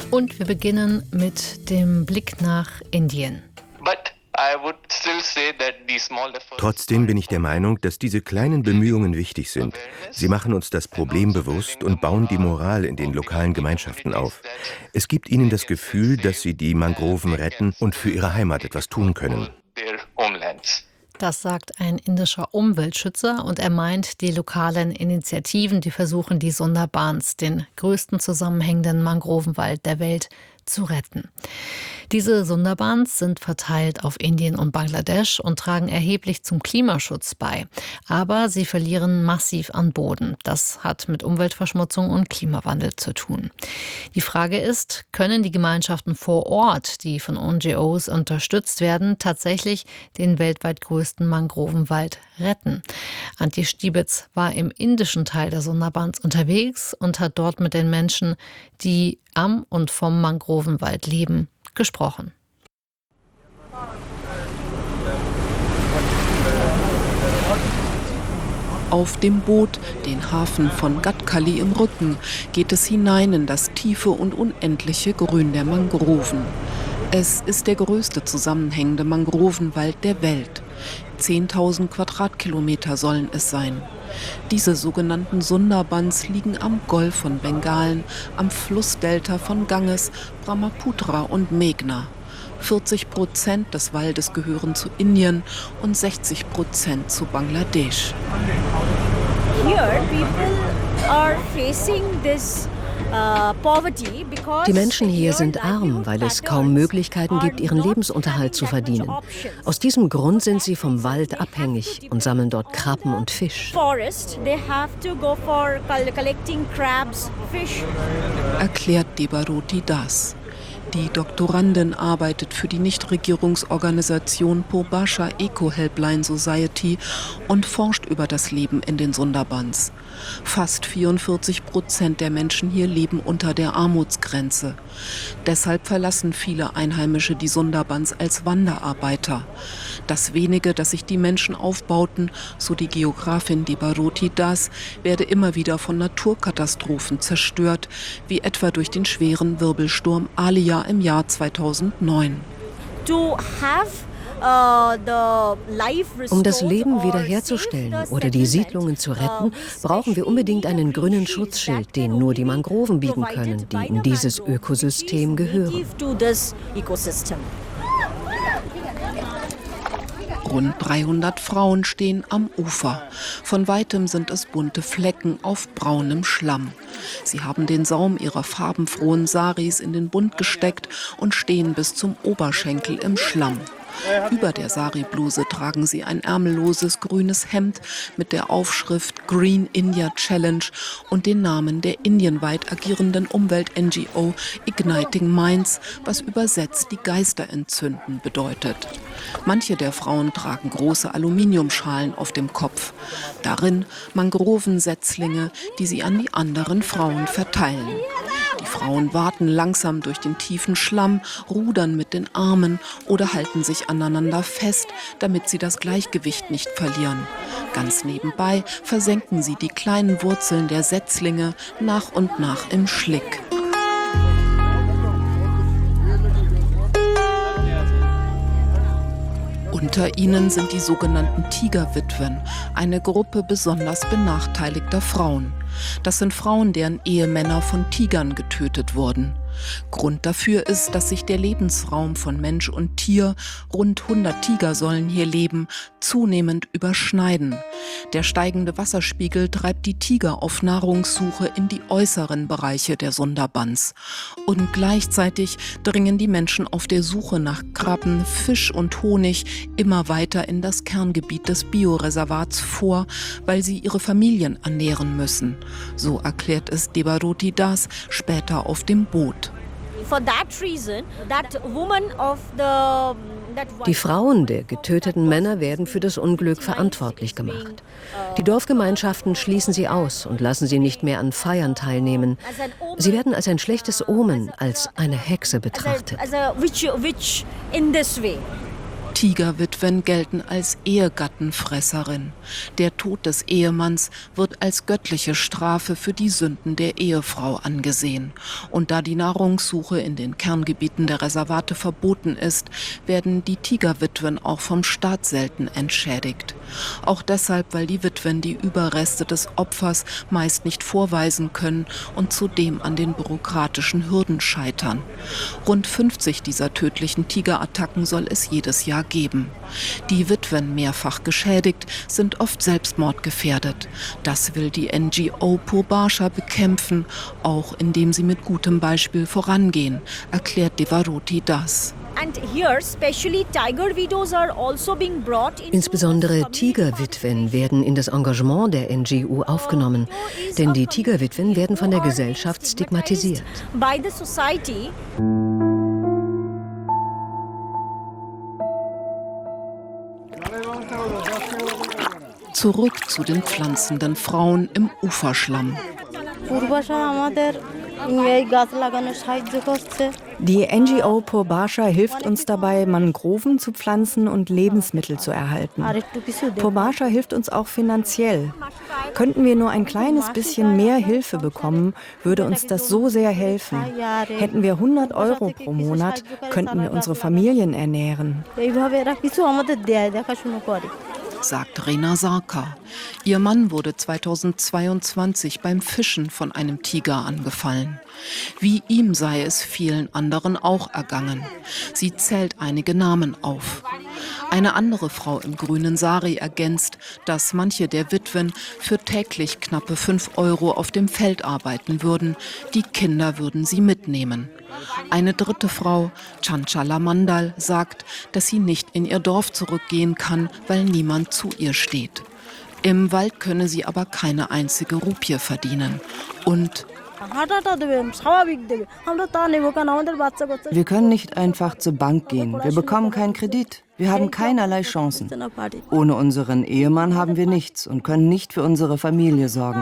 Und wir beginnen mit dem Blick nach Indien. Trotzdem bin ich der Meinung, dass diese kleinen Bemühungen wichtig sind. Sie machen uns das Problem bewusst und bauen die Moral in den lokalen Gemeinschaften auf. Es gibt ihnen das Gefühl, dass sie die Mangroven retten und für ihre Heimat etwas tun können. Das sagt ein indischer Umweltschützer und er meint die lokalen Initiativen, die versuchen, die Sundarbans, den größten zusammenhängenden Mangrovenwald der Welt, zu retten. Diese Sundarbans sind verteilt auf Indien und Bangladesch und tragen erheblich zum Klimaschutz bei. Aber sie verlieren massiv an Boden. Das hat mit Umweltverschmutzung und Klimawandel zu tun. Die Frage ist, können die Gemeinschaften vor Ort, die von NGOs unterstützt werden, tatsächlich den weltweit größten Mangrovenwald retten? Antje Stiebitz war im indischen Teil der Sundarbans unterwegs und hat dort mit den Menschen, die am und vom Mangrovenwald leben, gesprochen. Auf dem Boot, den Hafen von Gadkali im Rücken, geht es hinein in das tiefe und unendliche Grün der Mangroven. Es ist der größte zusammenhängende Mangrovenwald der Welt. 10.000 Quadratkilometer sollen es sein. Diese sogenannten Sundarbans liegen am Golf von Bengalen, am Flussdelta von Ganges, Brahmaputra und Meghna. 40% des Waldes gehören zu Indien und 60% zu Bangladesch. Here people are facing this Die Menschen hier sind arm, weil es kaum Möglichkeiten gibt, ihren Lebensunterhalt zu verdienen. Aus diesem Grund sind sie vom Wald abhängig und sammeln dort Krabben und Fisch. Erklärt Debaroti Das. Die Doktorandin arbeitet für die Nichtregierungsorganisation Purvasha Eco Helpline Society und forscht über das Leben in den Sundarbans. Fast 44% der Menschen hier leben unter der Armutsgrenze. Deshalb verlassen viele Einheimische die Sundarbans als Wanderarbeiter. Das wenige, das sich die Menschen aufbauten, so die Geografin Debaroti Das, werde immer wieder von Naturkatastrophen zerstört, wie etwa durch den schweren Wirbelsturm Alia im Jahr 2009. Um das Leben wiederherzustellen oder die Siedlungen zu retten, brauchen wir unbedingt einen grünen Schutzschild, den nur die Mangroven bieten können, die in dieses Ökosystem gehören. Rund 300 Frauen stehen am Ufer. Von weitem sind es bunte Flecken auf braunem Schlamm. Sie haben den Saum ihrer farbenfrohen Saris in den Bund gesteckt und stehen bis zum Oberschenkel im Schlamm. Über der Sari-Bluse tragen sie ein ärmelloses grünes Hemd mit der Aufschrift Green India Challenge und den Namen der indienweit agierenden Umwelt-NGO Igniting Minds, was übersetzt die Geister entzünden bedeutet. Manche der Frauen tragen große Aluminiumschalen auf dem Kopf. Darin Mangrovensetzlinge, die sie an die anderen Frauen verteilen. Die Frauen waten langsam durch den tiefen Schlamm, rudern mit den Armen oder halten sich aneinander fest, damit sie das Gleichgewicht nicht verlieren. Ganz nebenbei versenken sie die kleinen Wurzeln der Setzlinge nach und nach im Schlick. Unter ihnen sind die sogenannten Tigerwitwen, eine Gruppe besonders benachteiligter Frauen. Das sind Frauen, deren Ehemänner von Tigern getötet wurden. Grund dafür ist, dass sich der Lebensraum von Mensch und Tier, rund 100 Tiger sollen hier leben, zunehmend überschneiden. Der steigende Wasserspiegel treibt die Tiger auf Nahrungssuche in die äußeren Bereiche der Sundarbans. Und gleichzeitig dringen die Menschen auf der Suche nach Krabben, Fisch und Honig immer weiter in das Kerngebiet des Bioreservats vor, weil sie ihre Familien ernähren müssen. So erklärt es Debaroti Das später auf dem Boot. Die Frauen der getöteten Männer werden für das Unglück verantwortlich gemacht. Die Dorfgemeinschaften schließen sie aus und lassen sie nicht mehr an Feiern teilnehmen. Sie werden als ein schlechtes Omen, als eine Hexe betrachtet. Tigerwitwen gelten als Ehegattenfresserin. Der Tod des Ehemanns wird als göttliche Strafe für die Sünden der Ehefrau angesehen. Und da die Nahrungssuche in den Kerngebieten der Reservate verboten ist, werden die Tigerwitwen auch vom Staat selten entschädigt. Auch deshalb, weil die Witwen die Überreste des Opfers meist nicht vorweisen können und zudem an den bürokratischen Hürden scheitern. Rund 50 dieser tödlichen Tigerattacken soll es jedes Jahr geben. Die Witwen, mehrfach geschädigt, sind oft selbstmordgefährdet. Das will die NGO Purbarsha bekämpfen, auch indem sie mit gutem Beispiel vorangehen, erklärt Devaroti Das. Insbesondere Tigerwitwen werden in das Engagement der NGO aufgenommen, denn die Tigerwitwen werden von der Gesellschaft stigmatisiert. Zurück zu den pflanzenden Frauen im Uferschlamm. Die NGO Purbarsha hilft uns dabei, Mangroven zu pflanzen und Lebensmittel zu erhalten. Purbarsha hilft uns auch finanziell. Könnten wir nur ein kleines bisschen mehr Hilfe bekommen, würde uns das so sehr helfen. Hätten wir 100 € pro Monat, könnten wir unsere Familien ernähren. Sagt Rena Sarkar. Ihr Mann wurde 2022 beim Fischen von einem Tiger angefallen. Wie ihm sei es vielen anderen auch ergangen. Sie zählt einige Namen auf. Eine andere Frau im grünen Sari ergänzt, dass manche der Witwen für täglich knappe 5 € auf dem Feld arbeiten würden. Die Kinder würden sie mitnehmen. Eine dritte Frau, Chanchala Mandal, sagt, dass sie nicht in ihr Dorf zurückgehen kann, weil niemand zu ihr steht. Im Wald könne sie aber keine einzige Rupie verdienen. Und wir können nicht einfach zur Bank gehen. Wir bekommen keinen Kredit. Wir haben keinerlei Chancen. Ohne unseren Ehemann haben wir nichts und können nicht für unsere Familie sorgen.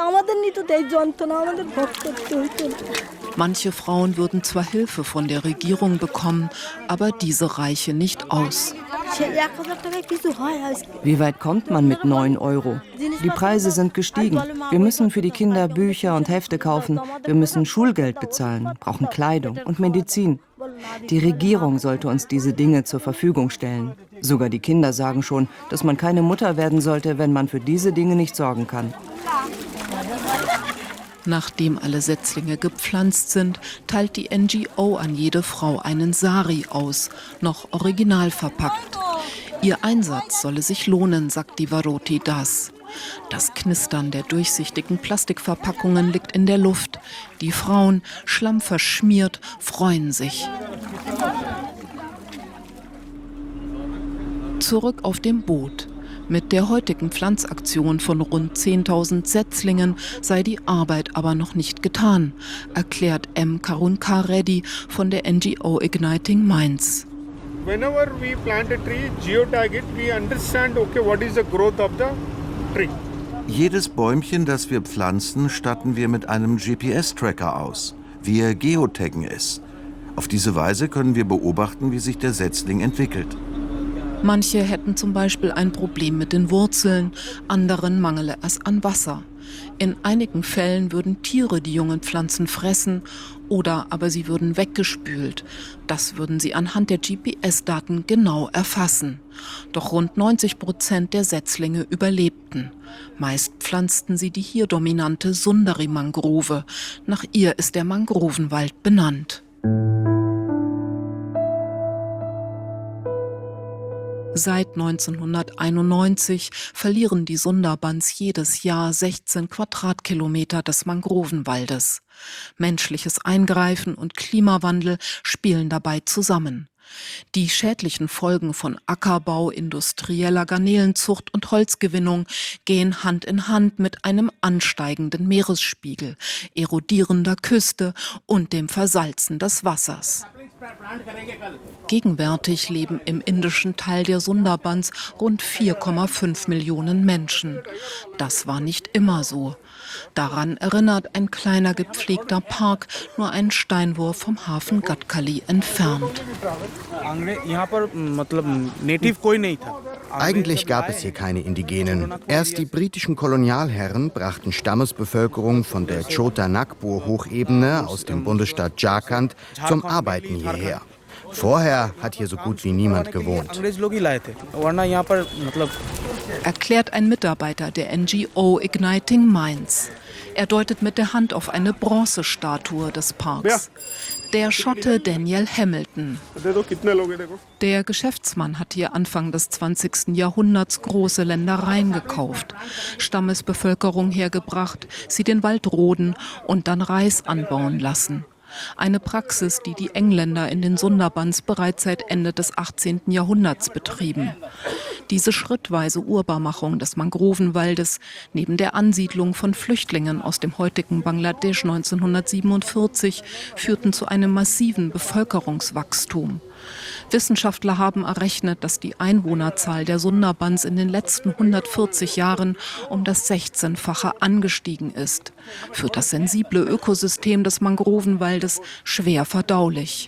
Manche Frauen würden zwar Hilfe von der Regierung bekommen, aber diese reiche nicht aus. Wie weit kommt man mit 9 €? Die Preise sind gestiegen. Wir müssen für die Kinder Bücher und Hefte kaufen. Wir müssen Schulgeld bezahlen, brauchen Kleidung und Medizin. Die Regierung sollte uns diese Dinge zur Verfügung stellen. Sogar die Kinder sagen schon, dass man keine Mutter werden sollte, wenn man für diese Dinge nicht sorgen kann. Nachdem alle Setzlinge gepflanzt sind, teilt die NGO an jede Frau einen Sari aus, noch original verpackt. Ihr Einsatz solle sich lohnen, sagt Devaroti Das. Das Knistern der durchsichtigen Plastikverpackungen liegt in der Luft. Die Frauen, schlammverschmiert, freuen sich. Zurück auf dem Boot. Mit der heutigen Pflanzaktion von rund 10.000 Setzlingen sei die Arbeit aber noch nicht getan, erklärt M. Karunkar Reddy von der NGO Igniting Minds. Whenever we plant a tree, geotag it, we understand, okay, what is the growth of the tree. Jedes Bäumchen, das wir pflanzen, statten wir mit einem GPS-Tracker aus. Wir geotaggen es. Auf diese Weise können wir beobachten, wie sich der Setzling entwickelt. Manche hätten zum Beispiel ein Problem mit den Wurzeln, anderen mangele es an Wasser. In einigen Fällen würden Tiere die jungen Pflanzen fressen oder aber sie würden weggespült. Das würden sie anhand der GPS-Daten genau erfassen. Doch rund 90% der Setzlinge überlebten. Meist pflanzten sie die hier dominante Sundari-Mangrove. Nach ihr ist der Mangrovenwald benannt. Seit 1991 verlieren die Sundarbans jedes Jahr 16 Quadratkilometer des Mangrovenwaldes. Menschliches Eingreifen und Klimawandel spielen dabei zusammen. Die schädlichen Folgen von Ackerbau, industrieller Garnelenzucht und Holzgewinnung gehen Hand in Hand mit einem ansteigenden Meeresspiegel, erodierender Küste und dem Versalzen des Wassers. Gegenwärtig leben im indischen Teil der Sundarbans rund 4,5 Millionen Menschen. Das war nicht immer so. Daran erinnert ein kleiner gepflegter Park, nur einen Steinwurf vom Hafen Gadkali entfernt. Eigentlich gab es hier keine Indigenen. Erst die britischen Kolonialherren brachten Stammesbevölkerung von der Chota-Nagpur-Hochebene aus dem Bundesstaat Jharkhand zum Arbeiten hierher. Vorher hat hier so gut wie niemand gewohnt. Erklärt ein Mitarbeiter der NGO Igniting Minds. Er deutet mit der Hand auf eine Bronzestatue des Parks. Der Schotte Daniel Hamilton. Der Geschäftsmann hat hier Anfang des 20. Jahrhunderts große Ländereien gekauft, Stammesbevölkerung hergebracht, sie den Wald roden und dann Reis anbauen lassen. Eine Praxis, die die Engländer in den Sundarbans bereits seit Ende des 18. Jahrhunderts betrieben. Diese schrittweise Urbarmachung des Mangrovenwaldes neben der Ansiedlung von Flüchtlingen aus dem heutigen Bangladesch 1947 führten zu einem massiven Bevölkerungswachstum. Wissenschaftler haben errechnet, dass die Einwohnerzahl der Sundarbans in den letzten 140 Jahren um das 16-fache angestiegen ist. Für das sensible Ökosystem des Mangrovenwaldes schwer verdaulich.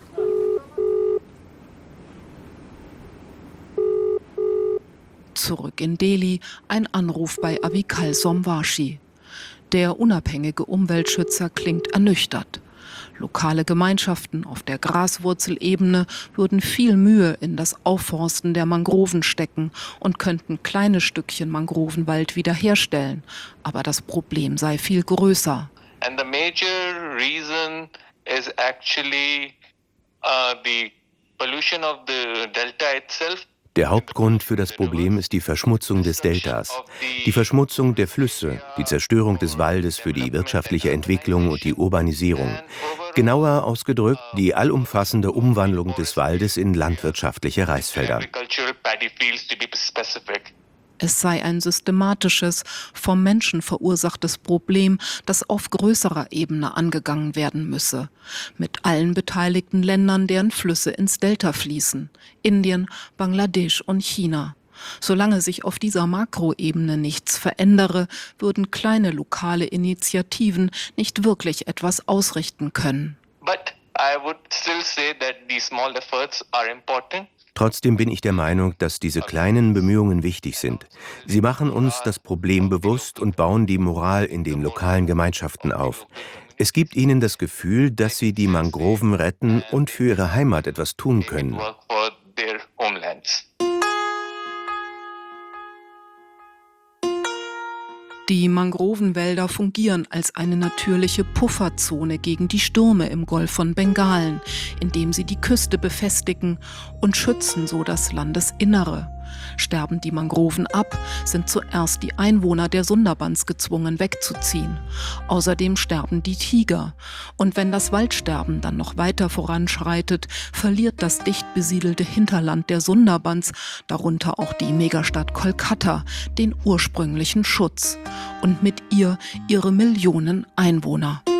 Zurück in Delhi, ein Anruf bei Avikal Somvashi. Der unabhängige Umweltschützer klingt ernüchtert. Lokale Gemeinschaften auf der Graswurzelebene würden viel Mühe in das Aufforsten der Mangroven stecken und könnten kleine Stückchen Mangrovenwald wiederherstellen. Aber das Problem sei viel größer. And the major reason is actually the pollution of the delta itself. Der Hauptgrund für das Problem ist die Verschmutzung des Deltas, die Verschmutzung der Flüsse, die Zerstörung des Waldes für die wirtschaftliche Entwicklung und die Urbanisierung. Genauer ausgedrückt, die allumfassende Umwandlung des Waldes in landwirtschaftliche Reisfelder. Es sei ein systematisches, vom Menschen verursachtes Problem, das auf größerer Ebene angegangen werden müsse. Mit allen beteiligten Ländern, deren Flüsse ins Delta fließen. Indien, Bangladesch und China. Solange sich auf dieser Makroebene nichts verändere, würden kleine lokale Initiativen nicht wirklich etwas ausrichten können. But I would still say that these small efforts are important. Trotzdem bin ich der Meinung, dass diese kleinen Bemühungen wichtig sind. Sie machen uns das Problem bewusst und bauen die Moral in den lokalen Gemeinschaften auf. Es gibt ihnen das Gefühl, dass sie die Mangroven retten und für ihre Heimat etwas tun können. Die Mangrovenwälder fungieren als eine natürliche Pufferzone gegen die Stürme im Golf von Bengalen, indem sie die Küste befestigen und schützen so das Landesinnere. Sterben die Mangroven ab, sind zuerst die Einwohner der Sundarbans gezwungen wegzuziehen. Außerdem sterben die Tiger. Und wenn das Waldsterben dann noch weiter voranschreitet, verliert das dicht besiedelte Hinterland der Sundarbans, darunter auch die Megastadt Kolkata, den ursprünglichen Schutz. Und mit ihr ihre Millionen Einwohner.